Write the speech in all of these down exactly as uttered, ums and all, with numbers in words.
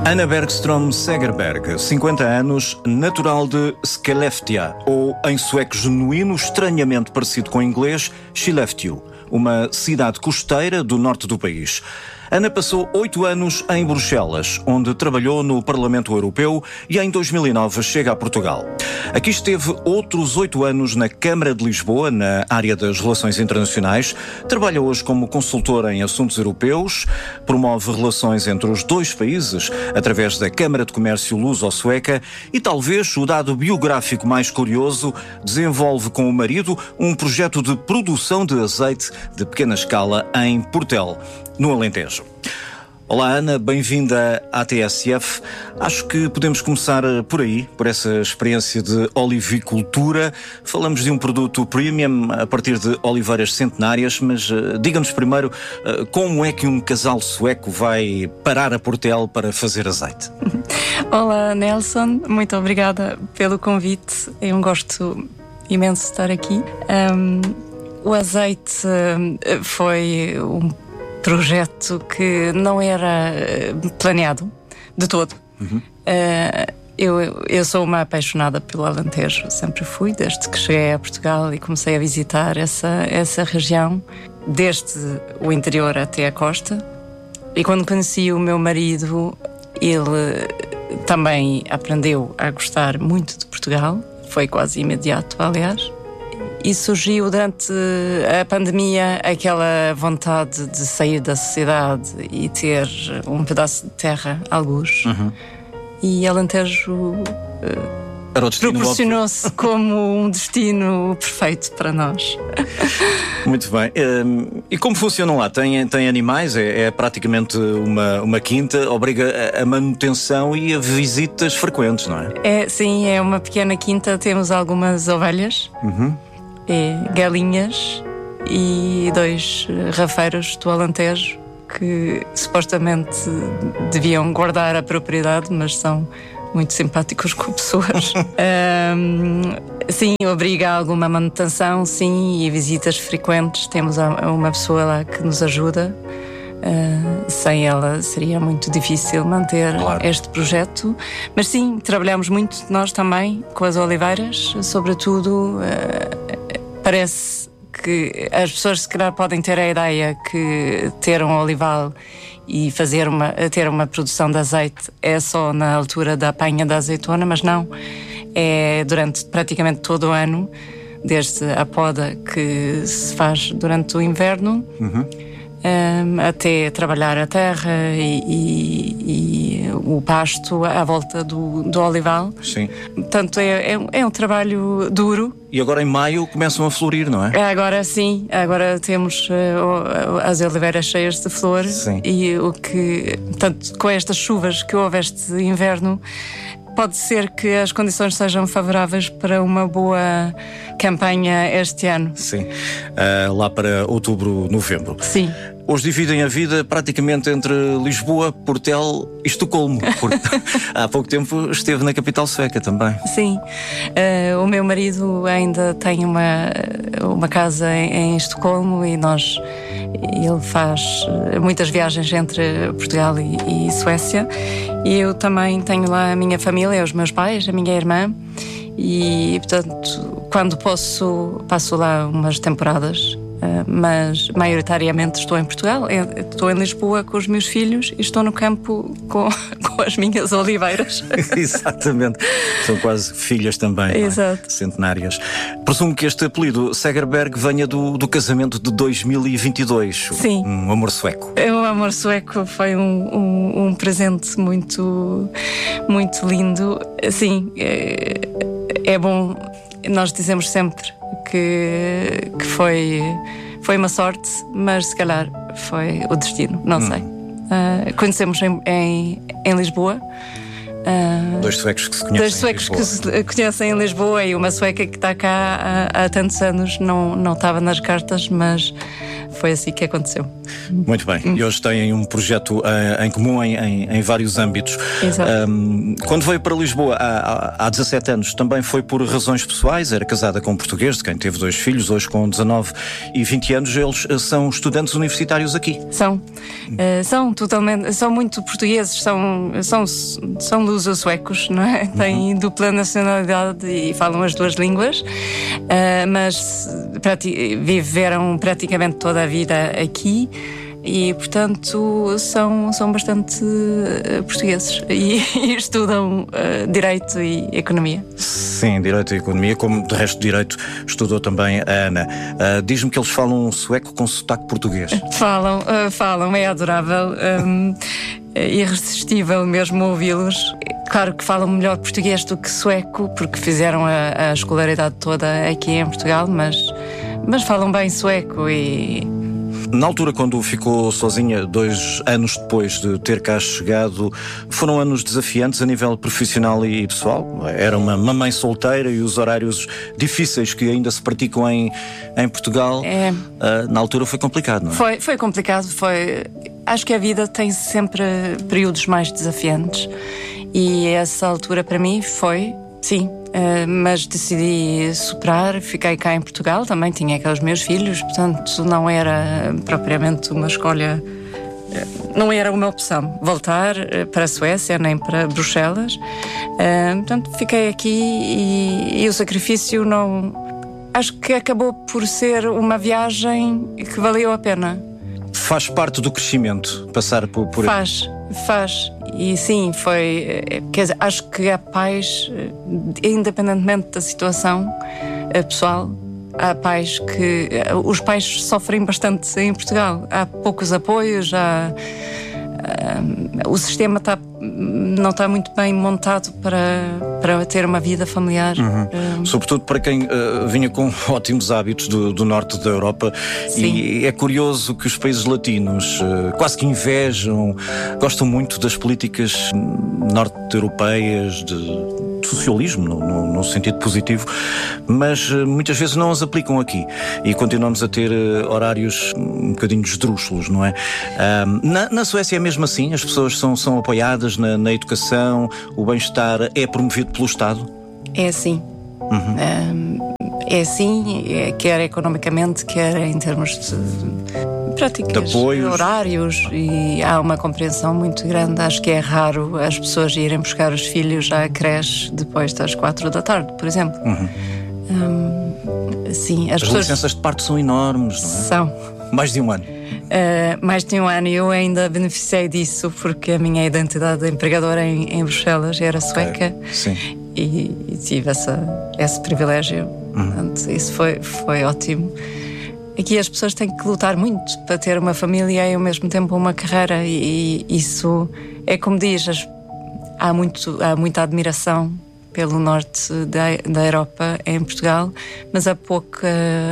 Anna Bergström Segerberg, cinquenta anos, natural de Skellefteå, ou em sueco genuíno, estranhamente parecido com o inglês, Skellefteå, uma cidade costeira do norte do país. Ana passou oito anos em Bruxelas, onde trabalhou no Parlamento Europeu, e em dois mil e nove chega a Portugal. Aqui esteve outros oito anos na Câmara de Lisboa, na área das relações internacionais. Trabalha hoje como consultora em assuntos europeus, promove relações entre os dois países através da Câmara de Comércio Luso-Sueca e, talvez o dado biográfico mais curioso, desenvolve com o marido um projeto de produção de azeite de pequena escala em Portel, no Alentejo. Olá Ana, bem-vinda à T S F. Acho que podemos começar por aí, por essa experiência de olivicultura. Falamos de um produto premium a partir de oliveiras centenárias, mas uh, diga-nos primeiro uh, como é que um casal sueco vai parar a Portel para fazer azeite? Olá Nelson, muito obrigada pelo convite. É um gosto imenso estar aqui. Um, o azeite uh, foi um projeto que não era planeado de todo. Uhum. Uh, eu, eu sou uma apaixonada pelo Alentejo, sempre fui, desde que cheguei a Portugal e comecei a visitar essa, essa região, desde o interior até a costa. E quando conheci o meu marido, ele também aprendeu a gostar muito de Portugal, foi quase imediato, aliás. E surgiu durante a pandemia aquela vontade de sair da cidade e ter um pedaço de terra, algures. Uhum. E Alentejo uh, proporcionou-se como um destino perfeito para nós. Muito bem. Um, e como funcionam lá? Tem, tem animais? É, é praticamente uma, uma quinta, obriga a, a manutenção e a visitas frequentes, não é? É, sim, é uma pequena quinta, temos algumas ovelhas. Uhum. É, galinhas e dois rafeiros do Alentejo que supostamente deviam guardar a propriedade, mas são muito simpáticos com pessoas. um, sim, obriga a alguma manutenção, sim, e visitas frequentes. Temos uma pessoa lá que nos ajuda. Uh, sem ela seria muito difícil manter claro. Este projeto, mas sim, trabalhamos muito nós também com as oliveiras, sobretudo. Uh, Parece que as pessoas se calhar podem ter a ideia que ter um olival e fazer uma, ter uma produção de azeite é só na altura da apanha da azeitona, mas não. É durante praticamente todo o ano, desde a poda que se faz durante o inverno, uhum. um, até trabalhar a terra e, e, e o pasto à volta do, do olival. Sim. Portanto, é, é, é um trabalho duro. E agora em maio começam a florir, não é? Agora sim, agora temos uh, as oliveiras cheias de flor. Sim. E o que, portanto, com estas chuvas que houve este inverno, pode ser que as condições sejam favoráveis para uma boa campanha este ano. Sim, uh, lá para outubro, novembro. Sim. Hoje dividem a vida praticamente entre Lisboa, Portel e Estocolmo. Porque há pouco tempo esteve na capital sueca também. Sim, uh, o meu marido ainda tem uma, uma casa em, em Estocolmo e nós, ele faz muitas viagens entre Portugal e, e Suécia. E eu também tenho lá a minha família, os meus pais, a minha irmã. E, portanto, quando posso, passo lá umas temporadas. Uh, mas maioritariamente estou em Portugal, estou em Lisboa com os meus filhos e estou no campo com, com as minhas oliveiras. Exatamente, são quase filhas também. Exato. É? Centenárias. Presumo que este apelido Segerberg venha do, do casamento de dois mil e vinte e dois. Sim. Um amor sueco. O amor sueco foi um, um, um presente muito, muito lindo. Sim, é, é bom, nós dizemos sempre que, que foi, foi uma sorte, mas se calhar foi o destino, não hum. sei. Uh, conhecemos em, em, em Lisboa. Uh, dois suecos que se conhecem Dois suecos que se conhecem em Lisboa e uma sueca que está cá há, há tantos anos, não, não estava nas cartas, mas foi assim que aconteceu. Muito bem. E hoje têm um projeto uh, em comum em, em, em vários âmbitos. Exato. Um, quando veio para Lisboa há, há dezassete anos, também foi por razões pessoais, era casada com um português, de quem teve dois filhos, hoje com dezanove e vinte anos, eles uh, são estudantes universitários aqui. São. Uh, são totalmente, são muito portugueses, são, são, são luso-suecos, não é? Têm uhum. dupla nacionalidade e falam as duas línguas, uh, mas prati- viveram praticamente toda a vida aqui. E, portanto, são, são bastante uh, portugueses e, e estudam uh, Direito e Economia. Sim, Direito e Economia, como de resto Direito estudou também a Ana. Uh, diz-me que eles falam um sueco com sotaque português. Falam, uh, falam, é adorável, um, é irresistível mesmo ouvi-los. Claro que falam melhor português do que sueco, porque fizeram a, a escolaridade toda aqui em Portugal, mas, mas falam bem sueco e... Na altura, quando ficou sozinha, dois anos depois de ter cá chegado, foram anos desafiantes a nível profissional e pessoal? Era uma mamãe solteira e os horários difíceis que ainda se praticam em, em Portugal, é... uh, na altura foi complicado, não é? Foi, foi complicado, foi... Acho que a vida tem sempre períodos mais desafiantes e essa altura para mim foi, sim. Uh, mas decidi superar, fiquei cá em Portugal, também tinha aqueles meus filhos, portanto não era propriamente uma escolha, uh, não era uma opção voltar uh, para a Suécia nem para Bruxelas, uh, portanto fiquei aqui e, e o sacrifício não... Acho que acabou por ser uma viagem que valeu a pena. Faz parte do crescimento passar por, por Faz, faz. E sim, foi. Quer dizer, acho que há pais, independentemente da situação pessoal, há pais que. Os pais sofrem bastante em Portugal. Há poucos apoios, há. Um, o sistema tá, não está muito bem montado para, para ter uma vida familiar. Uhum. Um... Sobretudo para quem uh, vinha com ótimos hábitos do, do norte da Europa. Sim. E é curioso que os países latinos uh, quase que invejam, gostam muito das políticas norte-europeias, de socialismo, no, no, no sentido positivo, mas uh, muitas vezes não as aplicam aqui e continuamos a ter uh, horários um bocadinho esdrúxulos, não é? Uh, na, na Suécia é mesmo assim, as pessoas são, são apoiadas na, na educação, o bem-estar é promovido pelo Estado? É assim. Uhum. Um, é assim, é, quer economicamente, quer em termos de práticas, de apoios, horários, e há uma compreensão muito grande. Acho que é raro as pessoas irem buscar os filhos à creche depois das quatro da tarde, por exemplo. Uhum. Um, sim, as as pessoas... licenças de parto são enormes, não é? São. Mais de um ano. Uh, mais de um ano e eu ainda beneficiei disso porque a minha identidade de empregadora em, em Bruxelas era sueca. Okay. Sim. E, e tive essa, esse privilégio. Uhum. Portanto, isso foi, foi ótimo. Aqui as pessoas têm que lutar muito para ter uma família e ao mesmo tempo uma carreira, e, e isso é como diz, as, há, muito, há muita admiração pelo norte da, da Europa em Portugal, mas há pouca...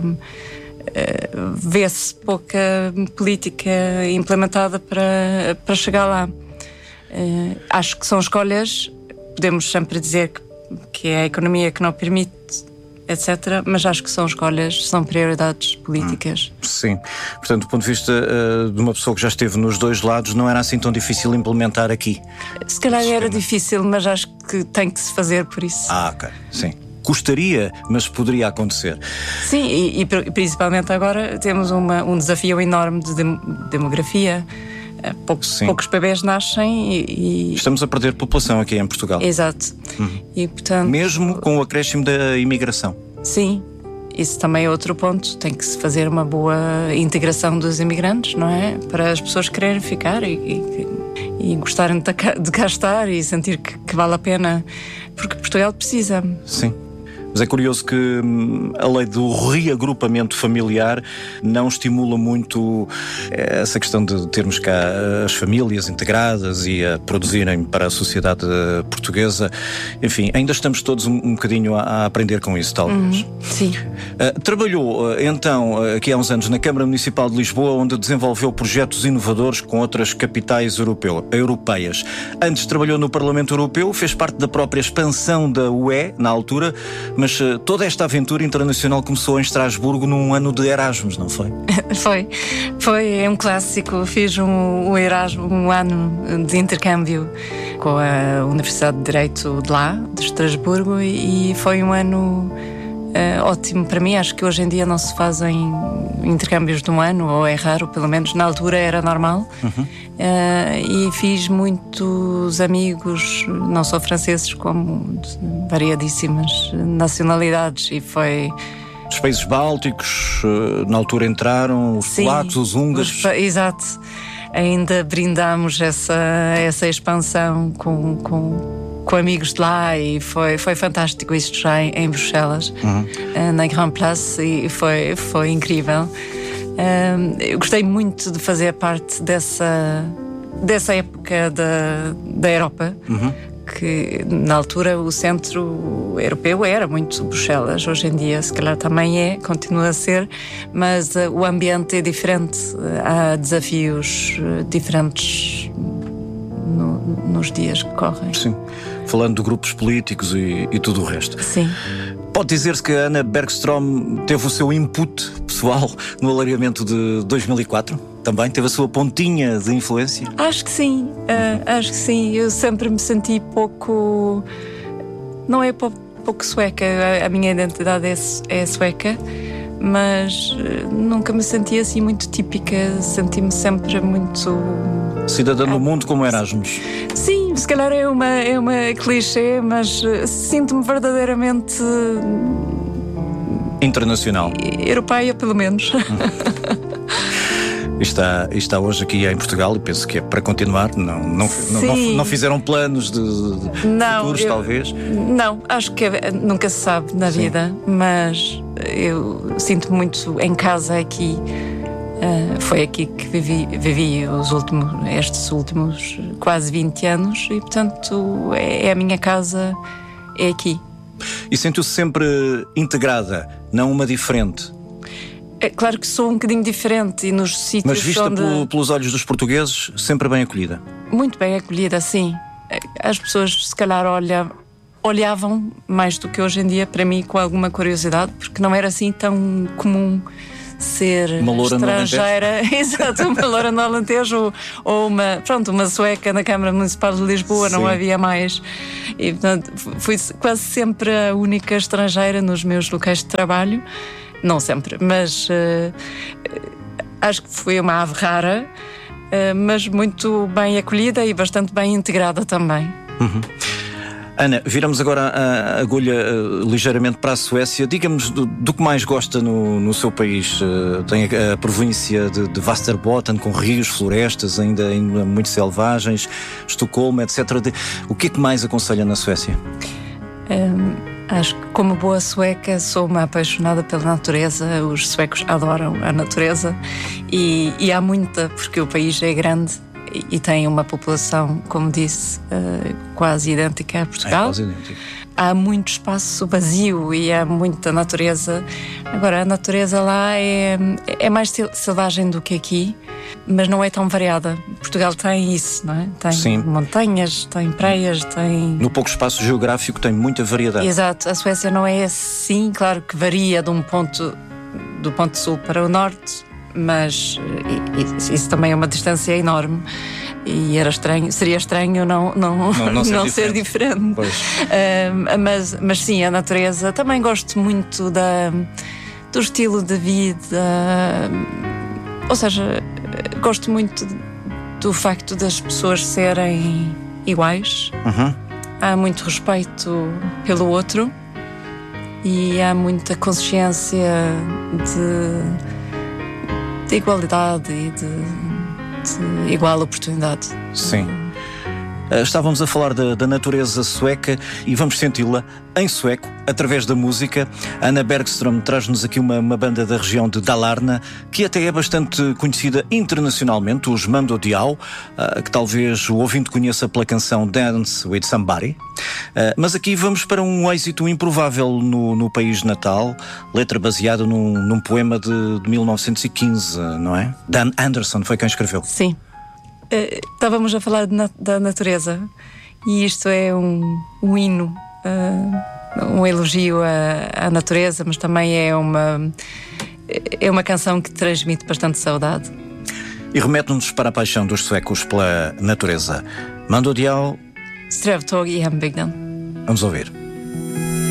Uh, vê-se pouca política implementada para, para chegar lá. Uh, acho que são escolhas, podemos sempre dizer que, que é a economia que não permite, etcétera, mas acho que são escolhas, são prioridades políticas. Hum, sim. Portanto, do ponto de vista uh, de uma pessoa que já esteve nos dois lados, não era assim tão difícil implementar aqui? Se calhar era difícil, mas acho que tem que se fazer por isso. Ah, ok. Sim. Custaria, mas poderia acontecer. Sim, e, e principalmente agora temos uma, um desafio enorme de dem- demografia. Poucos, poucos bebés nascem e, e... Estamos a perder população aqui em Portugal. Exato. Uhum. E, portanto... Mesmo com o acréscimo da imigração. Sim, isso também é outro ponto. Tem que se fazer uma boa integração dos imigrantes, não é? Para as pessoas quererem ficar e, e, e gostarem de, de cá estar e sentir que, que vale a pena. Porque Portugal precisa. Sim. Mas é curioso que hum, a lei do reagrupamento familiar não estimula muito essa questão de termos cá as famílias integradas e a produzirem para a sociedade portuguesa. Enfim, ainda estamos todos um, um bocadinho a, a aprender com isso, talvez. Uhum, sim. Uh, trabalhou, uh, então, uh, aqui há uns anos na Câmara Municipal de Lisboa, onde desenvolveu projetos inovadores com outras capitais europeu, europeias. Antes trabalhou no Parlamento Europeu, fez parte da própria expansão da U E, na altura, mas Mas uh, toda esta aventura internacional começou em Estrasburgo num ano de Erasmus, não foi? Foi. Foi é um clássico. Fiz um, um Erasmus, um ano de intercâmbio com a Universidade de Direito de lá, de Estrasburgo, e, e foi um ano uh, ótimo para mim. Acho que hoje em dia não se fazem intercâmbios de um ano, ou é raro, pelo menos na altura era normal. Uhum. Uh, e fiz muitos amigos, não só franceses, como de variadíssimas nacionalidades, e foi... Os países bálticos, na altura entraram, os Sim, polacos, os húngaros. Os, exato. Ainda brindámos essa, essa expansão com, com, com amigos de lá, e foi, foi fantástico. Isto já em, em Bruxelas, uhum. na Grand Place, e foi, foi incrível. Eu gostei muito de fazer parte dessa, dessa época da, da Europa. Uhum. Que na altura o centro europeu era muito Bruxelas, hoje em dia se calhar também é, continua a ser, mas uh, o ambiente é diferente, há desafios uh, diferentes no, nos dias que correm. Sim, falando de grupos políticos e, e tudo o resto. Sim. Pode dizer-se que a Anna Bergström teve o seu input pessoal no alargamento de dois mil e quatro? Também teve a sua pontinha de influência? Acho que sim, uh, acho que sim. Eu sempre me senti pouco... Não é pouco, pouco sueca, a, a minha identidade é, é sueca, mas uh, nunca me senti assim muito típica. Senti-me sempre muito... Cidadã do mundo como Erasmus. Sim, se calhar é uma, é uma clichê, mas uh, sinto-me verdadeiramente... internacional. Europeia, pelo menos. Está, está hoje aqui em Portugal e penso que é para continuar. Não, não, não, não fizeram planos de, de não, futuros, eu, talvez? Não, acho que nunca se sabe na Sim. vida, mas eu sinto-me muito em casa aqui. Uh, foi aqui que vivi, vivi os últimos, estes últimos quase vinte anos, e portanto é, é a minha casa, é aqui. E sentiu-se sempre integrada, não uma diferente? É claro que sou um bocadinho diferente, e nos sítios Mas vista onde... pelo, pelos olhos dos portugueses, sempre bem acolhida? Muito bem acolhida, sim. As pessoas se calhar olha, olhavam mais do que hoje em dia para mim com alguma curiosidade, porque não era assim tão comum ser uma loura estrangeira, exato, uma loura no Alentejo, ou, ou uma, pronto, uma sueca na Câmara Municipal de Lisboa. Sim. Não havia mais. E portanto fui quase sempre a única estrangeira nos meus locais de trabalho. Não sempre, mas uh, acho que fui uma ave rara, uh, mas muito bem acolhida e bastante bem integrada também. Uhum. Ana, viramos agora a agulha uh, ligeiramente para a Suécia. Diga-nos do, do que mais gosta no, no seu país. Uh, tem a, a província de, de Västerbotten, com rios, florestas, ainda, ainda muito selvagens, Estocolmo, etcétera. De, o que é que mais aconselha na Suécia? Um... Acho que, como boa sueca, sou uma apaixonada pela natureza. Os suecos adoram a natureza, e, e há muita, porque o país é grande e, e tem uma população, como disse, uh, quase idêntica a Portugal. É quase idêntica. Há muito espaço vazio e há muita natureza. Agora, a natureza lá é, é mais selvagem do que aqui, mas não é tão variada. Portugal tem isso, não é? Tem Sim. montanhas, tem praias, tem... No pouco espaço geográfico tem muita variedade. Exato. A Suécia não é assim, claro que varia de um ponto, do ponto sul para o norte, mas isso também é uma distância enorme. E era estranho, seria estranho não, não, não, não ser não diferente. Ser diferente. Uh, mas, mas sim, a natureza. Também gosto muito da, do estilo de vida. Ou seja, gosto muito do facto das pessoas serem iguais. Uhum. Há muito respeito pelo outro e há muita consciência de, de igualdade e de de igual oportunidade. Sim. Estávamos a falar da, da natureza sueca e vamos senti-la em sueco, através da música. Anna Bergström traz-nos aqui uma, uma banda da região de Dalarna, que até é bastante conhecida internacionalmente, os Mando Diao, uh, que talvez o ouvinte conheça pela canção Dance with Somebody. Uh, mas aqui vamos para um êxito improvável no, no país natal, letra baseada num, num poema de, de mil novecentos e quinze, não é? Dan Anderson foi quem escreveu. Sim. Uh, estávamos a falar de na, da natureza, e isto é um, um hino uh, um elogio à, à natureza, mas também é uma, é uma canção que transmite bastante saudade. E remete-nos para a paixão dos suecos pela natureza. Mando Diao. Strävtåg i hembygden. Vamos ouvir.